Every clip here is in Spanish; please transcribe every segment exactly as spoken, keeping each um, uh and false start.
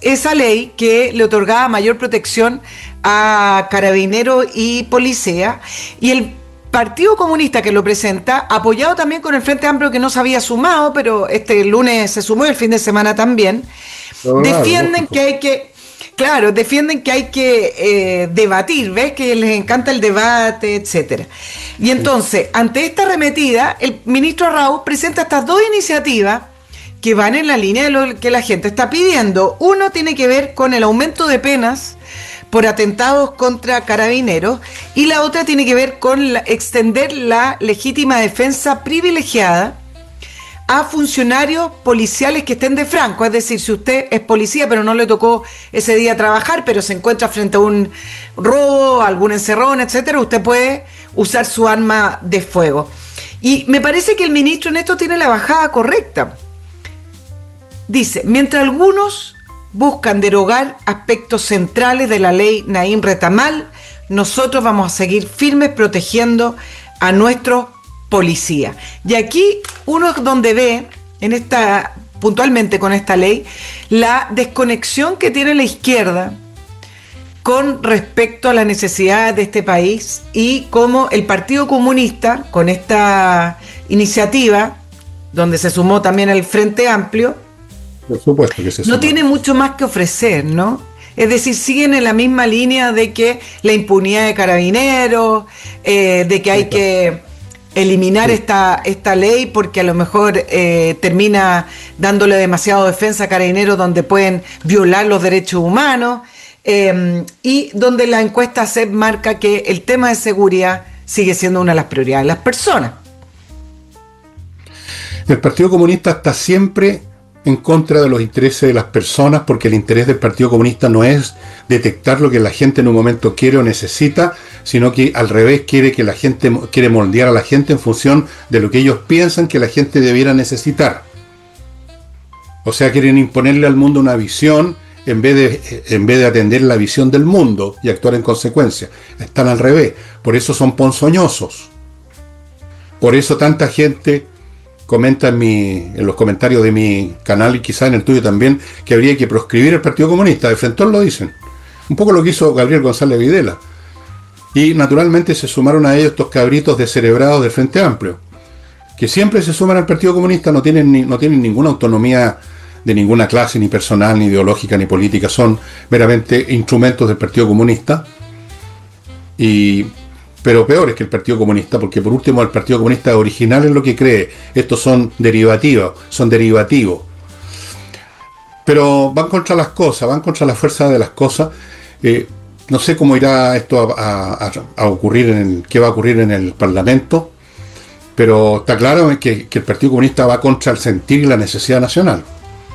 esa ley que le otorgaba mayor protección a carabineros y policía, y el Partido Comunista que lo presenta, apoyado también con el Frente Amplio que no se había sumado, pero este lunes se sumó, el fin de semana también, no, defienden no, que hay que, claro, defienden que hay que eh, debatir, ¿ves? Que les encanta el debate, etcétera. Y entonces, ante esta arremetida, el ministro Arauz presenta estas dos iniciativas que van en la línea de lo que la gente está pidiendo. Uno tiene que ver con el aumento de penas por atentados contra carabineros, y la otra tiene que ver con la, extender la legítima defensa privilegiada a funcionarios policiales que estén de franco. Es decir, si usted es policía pero no le tocó ese día trabajar, pero se encuentra frente a un robo, algún encerrón, etcétera, usted puede usar su arma de fuego. Y me parece que el ministro en esto tiene la bajada correcta. Dice, mientras algunos buscan derogar aspectos centrales de la ley Naim Retamal, nosotros vamos a seguir firmes protegiendo a nuestros policías. Y aquí uno es donde ve, en esta, puntualmente con esta ley, la desconexión que tiene la izquierda con respecto a las necesidades de este país, y cómo el Partido Comunista, con esta iniciativa, donde se sumó también el Frente Amplio, por supuesto que se no tiene mucho más que ofrecer, ¿no? Es decir, siguen en la misma línea de que la impunidad de carabineros, eh, de que hay que eliminar sí. esta, esta ley porque a lo mejor eh, termina dándole demasiado defensa a carabineros donde pueden violar los derechos humanos, eh, y donde la encuesta C E P marca que el tema de seguridad sigue siendo una de las prioridades de las personas. El Partido Comunista está siempre en contra de los intereses de las personas, porque el interés del Partido Comunista no es detectar lo que la gente en un momento quiere o necesita, sino que al revés quiere que la gente quiere moldear a la gente en función de lo que ellos piensan que la gente debiera necesitar. O sea, quieren imponerle al mundo una visión en vez de, en vez de atender la visión del mundo y actuar en consecuencia. Están al revés. Por eso son ponzoñosos. Por eso tanta gente comenta en, mi, en los comentarios de mi canal, y quizá en el tuyo también, que habría que proscribir el Partido Comunista. De frente lo dicen. Un poco lo que hizo Gabriel González Videla. Y naturalmente se sumaron a ellos estos cabritos descerebrados del Frente Amplio, que siempre se suman al Partido Comunista, no tienen, ni, no tienen ninguna autonomía de ninguna clase, ni personal, ni ideológica, ni política. Son meramente instrumentos del Partido Comunista. Y... pero peores que el Partido Comunista, porque por último el Partido Comunista original es lo que cree. Estos son derivativos, son derivativos. Pero van contra las cosas, van contra la fuerza de las cosas. Eh, no sé cómo irá esto a, a, a ocurrir, en el, qué va a ocurrir en el Parlamento, pero está claro que, que el Partido Comunista va contra el sentir y la necesidad nacional.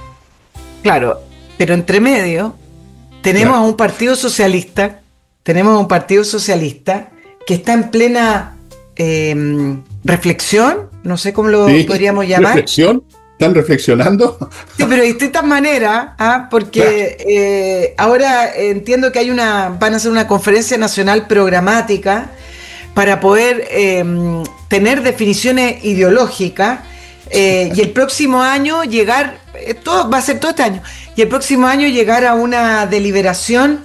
Claro, pero entre medio tenemos claro. a un Partido Socialista, tenemos a un Partido Socialista que está en plena eh, reflexión, no sé cómo lo sí, podríamos llamar. ¿Reflexión? ¿Están reflexionando? Sí, pero de distintas maneras, ¿ah? Porque claro. eh, ahora entiendo que hay una, van a hacer una conferencia nacional programática para poder eh, tener definiciones ideológicas, eh, y el próximo año llegar, todo, va a ser todo este año, y el próximo año llegar a una deliberación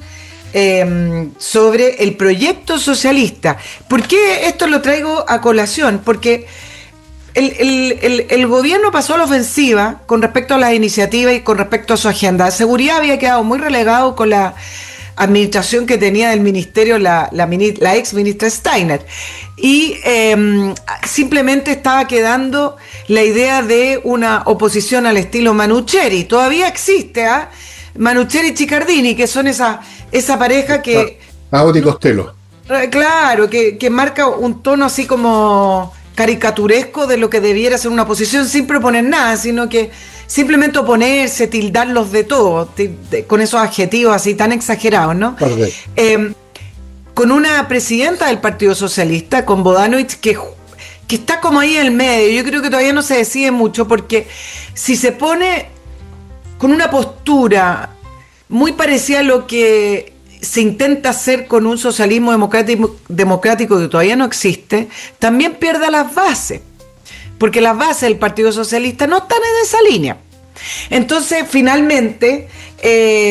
Eh, sobre el proyecto socialista. ¿Por qué esto lo traigo a colación? Porque el, el, el, el gobierno pasó a la ofensiva con respecto a las iniciativas y con respecto a su agenda. Seguridad había quedado muy relegado con la administración que tenía del ministerio la, la, la ex ministra Steiner, y eh, simplemente estaba quedando la idea de una oposición al estilo Manucheri. Todavía existe, ¿ah? ¿eh? Manucheri y Chiccardini, que son esa, esa pareja que... Audi y Costello. Claro, que, que marca un tono así como caricaturesco de lo que debiera ser una oposición, sin proponer nada, sino que simplemente oponerse, tildarlos de todo, de, con esos adjetivos así tan exagerados, ¿no? Eh, con una presidenta del Partido Socialista, con Bodanovich, que, que está como ahí en el medio. Yo creo que todavía no se decide mucho, porque si se pone con una postura muy parecida a lo que se intenta hacer con un socialismo democrático, democrático que todavía no existe, también pierde las bases, porque las bases del Partido Socialista no están en esa línea. Entonces, finalmente, eh,